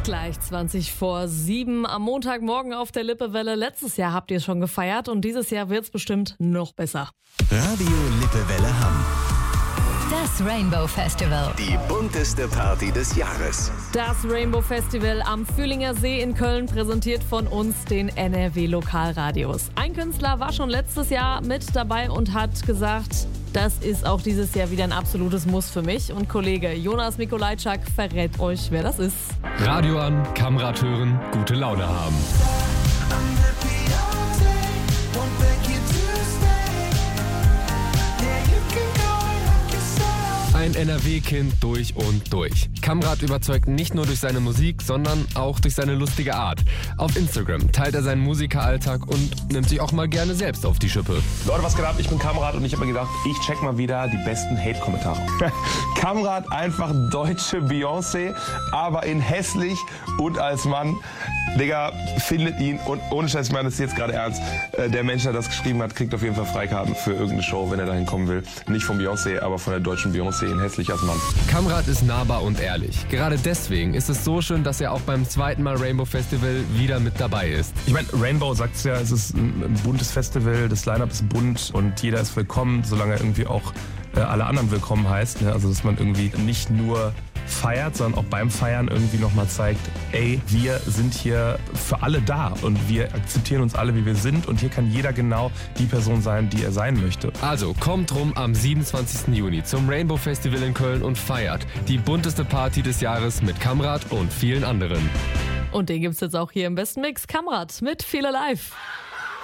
Gleich 20:07 am Montagmorgen auf der Lippewelle. Letztes Jahr habt ihr es schon gefeiert und dieses Jahr wird es bestimmt noch besser. Radio Lippewelle Hamm. Das Rainbow Festival. Die bunteste Party des Jahres. Das Rainbow Festival am Fühlinger See in Köln präsentiert von uns den NRW Lokalradios. Ein Künstler war schon letztes Jahr mit dabei und hat gesagt, das ist auch dieses Jahr wieder ein absolutes Muss für mich. Und Kollege Jonas Mikolajczak verrät euch, wer das ist. Radio an, Kamrad hören, gute Laune haben. Ein NRW-Kind durch und durch. Kamrad überzeugt nicht nur durch seine Musik, sondern auch durch seine lustige Art. Auf Instagram teilt er seinen Musikeralltag und nimmt sich auch mal gerne selbst auf die Schippe. Leute, was geht ab? Ich bin Kamrad und ich habe mir gedacht, ich check mal wieder die besten Hate-Kommentare. Kamrad einfach deutsche Beyoncé, aber in hässlich und als Mann. Digga, findet ihn und ohne Scheiß, ich meine das ist jetzt gerade ernst. Der Mensch, der das geschrieben hat, kriegt auf jeden Fall Freikarten für irgendeine Show, wenn er dahin kommen will. Nicht von Beyoncé, aber von der deutschen Beyoncé in hässlich als Mann. Kamrad ist nahbar und ehrlich. Gerade deswegen ist es so schön, dass er auch beim zweiten Mal Rainbow Festival wieder mit dabei ist. Ich meine, Rainbow sagt es ja, es ist ein buntes Festival, das Line-Up ist bunt und jeder ist willkommen, solange er irgendwie auch alle anderen willkommen heißt. Ne? Also, dass man irgendwie nicht nur feiert, sondern auch beim Feiern irgendwie nochmal zeigt, ey, wir sind hier für alle da und wir akzeptieren uns alle, wie wir sind und hier kann jeder genau die Person sein, die er sein möchte. Also kommt rum am 27. Juni zum Rainbow Festival in Köln und feiert die bunteste Party des Jahres mit Kamrad und vielen anderen. Und den gibt's jetzt auch hier im besten Mix. Kamrad mit Feel Alive.